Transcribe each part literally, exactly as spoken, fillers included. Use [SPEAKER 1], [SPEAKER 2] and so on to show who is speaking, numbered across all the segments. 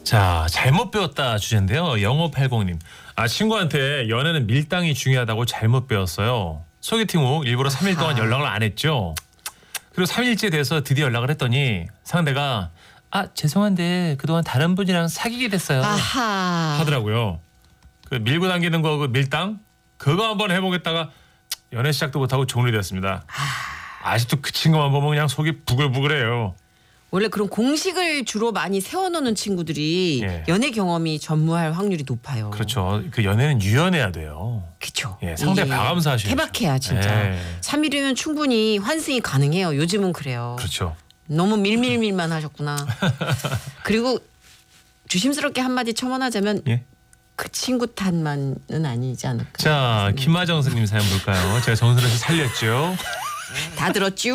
[SPEAKER 1] 자, 잘못 배웠다 주제인데요. 영오팔공님. 아, 친구한테 연애는 밀당이 중요하다고 잘못 배웠어요. 소개팅 후 일부러 삼 일 동안 연락을 안 했죠. 그리고 삼 일째 돼서 드디어 연락을 했더니 상대가 아, 죄송한데 그동안 다른 분이랑 사귀게 됐어요.
[SPEAKER 2] 아하.
[SPEAKER 1] 하더라고요. 그 밀고 당기는 거 그 밀당 그거 한번 해보겠다가 연애 시작도 못하고 종료됐습니다. 아직도 그 친구만 보면 그냥 속이 부글부글해요.
[SPEAKER 2] 원래 그런 공식을 주로 많이 세워놓는 친구들이
[SPEAKER 1] 예.
[SPEAKER 2] 연애 경험이 전무할 확률이 높아요.
[SPEAKER 1] 그렇죠. 그 연애는 유연해야 돼요.
[SPEAKER 2] 그렇죠.
[SPEAKER 1] 예, 상대 과감사 하셔야죠.
[SPEAKER 2] 케바케야 진짜.
[SPEAKER 1] 예.
[SPEAKER 2] 삼 일이면 충분히 환승이 가능해요. 요즘은 그래요.
[SPEAKER 1] 그렇죠.
[SPEAKER 2] 너무 밀밀밀만 하셨구나. 그리고 조심스럽게 한마디 첨언하자면
[SPEAKER 1] 예.
[SPEAKER 2] 그 친구 탓만은 아니지 않을까.
[SPEAKER 1] 자, 김하정 선생님 사연 볼까요? 제가 정선을 씨 살렸죠.
[SPEAKER 2] 다 들었쥬?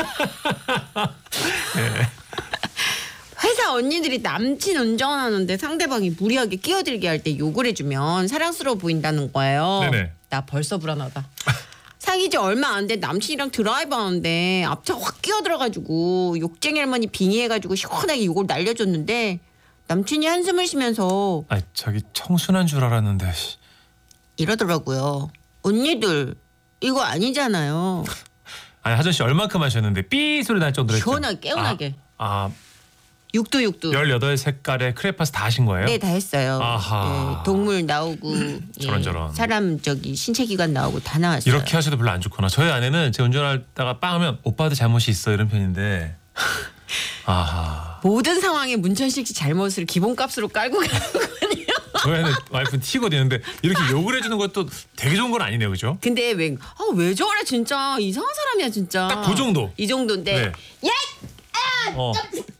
[SPEAKER 1] 예.
[SPEAKER 2] 회사 언니들이 남친 운전하는데 상대방이 무리하게 끼어들게 할 때 욕을 해주면 사랑스러워 보인다는 거예요.
[SPEAKER 1] 네네.
[SPEAKER 2] 나 벌써 불안하다. 사귄 지 얼마 안 돼 남친이랑 드라이브 하는데 앞차 확 끼어들어가지고 욕쟁이 할머니 빙의해가지고 시원하게 욕을 날려줬는데 남친이 한숨을 쉬면서
[SPEAKER 1] 아, 자기 청순한 줄 알았는데.
[SPEAKER 2] 이러더라고요. 언니들 이거 아니잖아요.
[SPEAKER 1] 아니, 하정 씨 얼마큼 하셨는데 삐 소리 날 정도로 했죠?
[SPEAKER 2] 시원하게 개운하게.
[SPEAKER 1] 아, 아
[SPEAKER 2] 육두 육두.
[SPEAKER 1] 열여덟 색깔의 크레파스 다 하신 거예요?
[SPEAKER 2] 네, 다 했어요.
[SPEAKER 1] 아하.
[SPEAKER 2] 예, 동물 나오고
[SPEAKER 1] 저런 저런.
[SPEAKER 2] 예, 사람 저기 신체 기관 나오고 다 나왔어요.
[SPEAKER 1] 이렇게 하셔도 별로 안 좋구나. 저희 아내는 제가 운전하다가 빵 하면 오빠도 잘못이 있어 이런 편인데. 아하.
[SPEAKER 2] 모든 상황에 문천식 씨 잘못을 기본값으로 깔고 가는군요.
[SPEAKER 1] 저희 아내 와이프는 티거든요. 이렇게 욕을 해주는 것도 되게 좋은 건 아니네요, 그죠?
[SPEAKER 2] 근데 왜, 아, 왜 저래 진짜 이상한 사람이야 진짜.
[SPEAKER 1] 딱 그 정도.
[SPEAKER 2] 이 정도인데.
[SPEAKER 1] 네.
[SPEAKER 2] 야!
[SPEAKER 1] 어.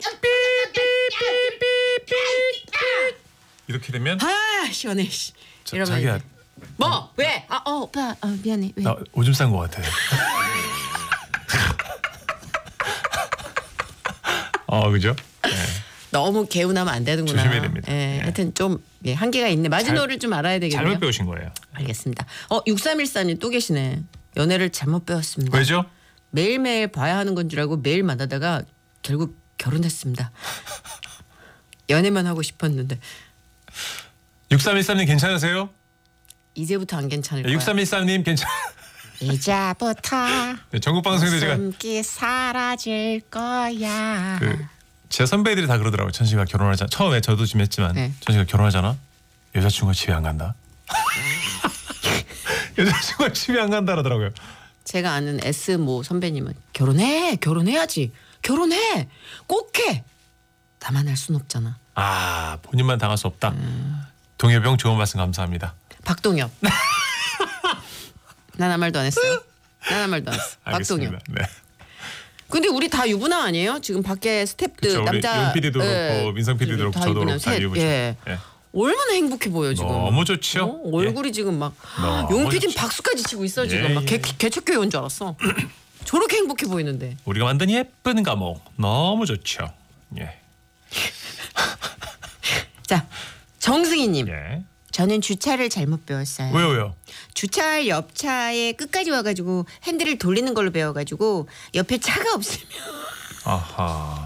[SPEAKER 1] 이렇게 되면
[SPEAKER 2] 아 시원해. 씨.
[SPEAKER 1] 자,
[SPEAKER 2] 이러면
[SPEAKER 1] 자기야
[SPEAKER 2] 이제. 뭐? 왜? 아, 어, 오빠, 어, 미안해. 왜?
[SPEAKER 1] 나 오줌 싼 것 같아. 어, 그죠? 네.
[SPEAKER 2] 너무 개운하면 안 되는구나.
[SPEAKER 1] 조심해야 됩니다.
[SPEAKER 2] 예,
[SPEAKER 1] 예.
[SPEAKER 2] 하여튼 좀 예, 한계가 있네. 마지노를 좀 알아야 되겠네요.
[SPEAKER 1] 잘못 배우신 거예요.
[SPEAKER 2] 알겠습니다. 어, 육삼일사님 또 계시네. 연애를 잘못 배웠습니다.
[SPEAKER 1] 왜죠?
[SPEAKER 2] 매일매일 봐야 하는 건 줄 알고 매일 만나다가 결국 결혼했습니다. 연애만 하고 싶었는데
[SPEAKER 1] 육삼일삼님 괜찮으세요?
[SPEAKER 2] 이제부터 안 괜찮을 거야.
[SPEAKER 1] 육삼일삼님 괜찮.
[SPEAKER 2] 이제부터
[SPEAKER 1] 네, 전국 방송에서 제가
[SPEAKER 2] 웃음기 사라질 거야.
[SPEAKER 1] 그 제 선배들이 다 그러더라고요. 천식아 결혼하자. 처음에 저도 지금 했지만
[SPEAKER 2] 네.
[SPEAKER 1] 천식아 결혼하잖아. 여자친구가 집에 안 간다. 여자친구가 집에 안 간다 그러더라고요.
[SPEAKER 2] 제가 아는 S 모 선배님은 결혼해, 결혼해야지, 결혼해, 꼭 해. 나만 할 순 없잖아.
[SPEAKER 1] 아, 본인만 당할 수 없다. 음. 동해병 좋은 말씀 감사합니다.
[SPEAKER 2] 박동엽. 난 아무 말도 안 했어요. 난 아무 말도 안 했어.
[SPEAKER 1] 알겠습니다.
[SPEAKER 2] 박동엽.
[SPEAKER 1] 네.
[SPEAKER 2] 근데 우리 다 유부남 아니에요? 지금 밖에 스탭들
[SPEAKER 1] 그쵸, 우리
[SPEAKER 2] 남자
[SPEAKER 1] 용 피디도
[SPEAKER 2] 예,
[SPEAKER 1] 그렇고 민성 피디도 그렇고
[SPEAKER 2] 다
[SPEAKER 1] 저도
[SPEAKER 2] 유부남
[SPEAKER 1] 그렇고 다
[SPEAKER 2] 셋.
[SPEAKER 1] 유부죠.
[SPEAKER 2] 예.
[SPEAKER 1] 예.
[SPEAKER 2] 얼마나 행복해 보여 지금.
[SPEAKER 1] 너무 좋죠.
[SPEAKER 2] 어? 얼굴이 지금 막
[SPEAKER 1] 너무
[SPEAKER 2] 용 피디는
[SPEAKER 1] 좋죠.
[SPEAKER 2] 박수까지 치고 있어 지금.
[SPEAKER 1] 예,
[SPEAKER 2] 막 개,
[SPEAKER 1] 예.
[SPEAKER 2] 개척교회 온 줄 알았어. 저렇게 행복해 보이는데.
[SPEAKER 1] 우리가 만든 예쁜 감옥 너무 좋죠. 예.
[SPEAKER 2] 자, 정승희님.
[SPEAKER 1] 예.
[SPEAKER 2] 저는 주차를 잘못 배웠어요.
[SPEAKER 1] 왜요 왜요?
[SPEAKER 2] 주차할 옆차에 끝까지 와가지고 핸들을 돌리는 걸로 배워가지고 옆에 차가 없으면
[SPEAKER 1] 아하.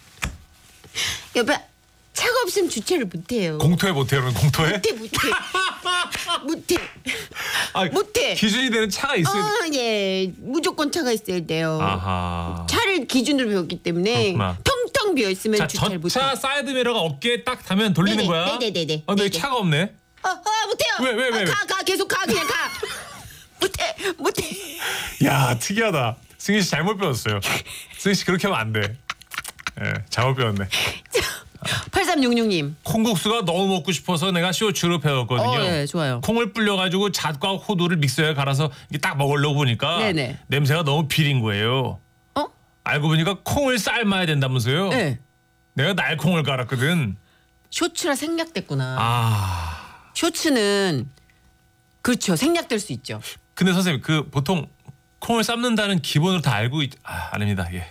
[SPEAKER 2] 옆에 차가 없으면 주차를 못해요.
[SPEAKER 1] 공토해 못해요, 그럼 공토해?
[SPEAKER 2] 못해 못해 못해
[SPEAKER 1] 아,
[SPEAKER 2] 못해.
[SPEAKER 1] 기준이 되는 차가 있어요.
[SPEAKER 2] 어, 예, 무조건 차가 있어야 돼요.
[SPEAKER 1] 아하.
[SPEAKER 2] 차를 기준으로 배웠기 때문에
[SPEAKER 1] 그렇구나.
[SPEAKER 2] 텅텅 비어 있으면
[SPEAKER 1] 자,
[SPEAKER 2] 주차를 못해.
[SPEAKER 1] 전차 사이드 미러가 어깨에 딱 닿으면 돌리는
[SPEAKER 2] 네네,
[SPEAKER 1] 거야?
[SPEAKER 2] 네네네네.
[SPEAKER 1] 아, 근데
[SPEAKER 2] 네네.
[SPEAKER 1] 차가 없네.
[SPEAKER 2] 어, 어, 못해요.
[SPEAKER 1] 왜, 왜, 왜,
[SPEAKER 2] 아,
[SPEAKER 1] 왜?
[SPEAKER 2] 가, 가, 계속 가, 그냥 가. 못해, 못해.
[SPEAKER 1] 야, 특이하다. 승희 씨 잘못 배웠어요. 승희 씨 그렇게 하면 안 돼. 예, 잘못 배웠네.
[SPEAKER 2] 팔삼육육님.
[SPEAKER 1] 콩국수가 너무 먹고 싶어서 내가 쇼츠로 배웠거든요.
[SPEAKER 2] 어, 예, 좋아요.
[SPEAKER 1] 콩을 불려가지고 잣과 호두를 믹서에 갈아서 이게 딱 먹으려고 보니까
[SPEAKER 2] 네네.
[SPEAKER 1] 냄새가 너무 비린 거예요.
[SPEAKER 2] 어?
[SPEAKER 1] 알고 보니까 콩을 삶아야 된다면서요.
[SPEAKER 2] 네.
[SPEAKER 1] 내가 날콩을 갈았거든.
[SPEAKER 2] 쇼츠라 생략됐구나.
[SPEAKER 1] 아,
[SPEAKER 2] 쇼츠는 그렇죠. 생략될 수 있죠.
[SPEAKER 1] 근데 선생님 그 보통 콩을 삶는다는 기본으로 다 알고 있... 아, 아닙니다. 예.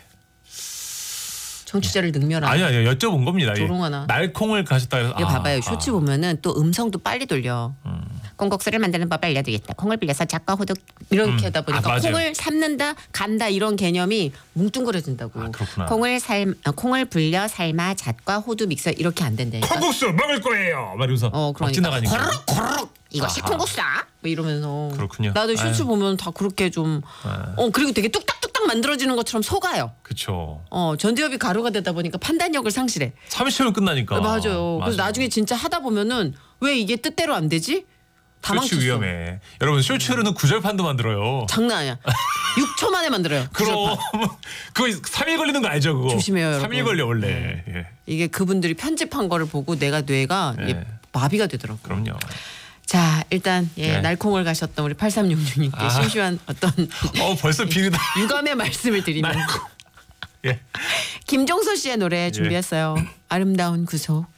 [SPEAKER 2] 청취자를 능멸하는.
[SPEAKER 1] 아니 아니요, 여쭤본 겁니다. 예.
[SPEAKER 2] 조롱하나.
[SPEAKER 1] 날콩을 가셨다 해서
[SPEAKER 2] 이거
[SPEAKER 1] 아,
[SPEAKER 2] 봐봐요. 쇼츠
[SPEAKER 1] 아.
[SPEAKER 2] 보면은 또 음성도 빨리 돌려.
[SPEAKER 1] 음.
[SPEAKER 2] 콩국수를 만드는 법을 알려드리겠다. 콩을 빌려서 작과 호두 이렇게
[SPEAKER 1] 음.
[SPEAKER 2] 하다 보니까
[SPEAKER 1] 아, 맞아요.
[SPEAKER 2] 콩을 삶는다, 간다 이런 개념이 뭉뚱그려진다고.
[SPEAKER 1] 아, 그렇구나.
[SPEAKER 2] 콩을 삶, 어, 콩을 불려 삶아 잣과 호두 믹서 이렇게 안 된다니까.
[SPEAKER 1] 콩국수 먹을 거예요. 막 이러면서
[SPEAKER 2] 어,
[SPEAKER 1] 막
[SPEAKER 2] 그러니까
[SPEAKER 1] 지나가니까.
[SPEAKER 2] 고르륵 고르륵 이것이
[SPEAKER 1] 아하.
[SPEAKER 2] 콩국수다. 뭐 이러면서.
[SPEAKER 1] 그렇군요.
[SPEAKER 2] 나도 쇼츠
[SPEAKER 1] 아유.
[SPEAKER 2] 보면 다 그렇게 좀.
[SPEAKER 1] 아.
[SPEAKER 2] 어 그리고 되게 뚝딱뚝딱 만들어지는 것처럼 속아요.
[SPEAKER 1] 그쵸.
[SPEAKER 2] 어 전두엽이 가루가 되다 보니까 판단력을 상실해.
[SPEAKER 1] 삼십 초면 끝나니까.
[SPEAKER 2] 맞아요. 그래서 나중에 진짜 하다 보면은 왜 이게 뜻대로 안 되지? 다
[SPEAKER 1] 쇼츠
[SPEAKER 2] 망쳤어.
[SPEAKER 1] 위험해. 여러분 쇼츠로는 구절판도 만들어요.
[SPEAKER 2] 장난 아니야. 육 초 만에 만들어요.
[SPEAKER 1] 그럼 그거 삼 일 걸리는 거 알죠 그거?
[SPEAKER 2] 조심해요, 여러분.
[SPEAKER 1] 삼 일 걸려 원래. 예.
[SPEAKER 2] 이게 그분들이 편집한 거를 보고 내가 뇌가
[SPEAKER 1] 네.
[SPEAKER 2] 이게 마비가 되더라고.
[SPEAKER 1] 그럼요.
[SPEAKER 2] 자 일단 예,
[SPEAKER 1] 네.
[SPEAKER 2] 날콩을 가셨던 우리 팔삼육육님께
[SPEAKER 1] 아.
[SPEAKER 2] 심심한 어떤
[SPEAKER 1] 어 벌써 비리다.
[SPEAKER 2] 유감의 말씀을 드리면서
[SPEAKER 1] 예.
[SPEAKER 2] 김종서 씨의 노래 준비했어요. 아름다운 구속.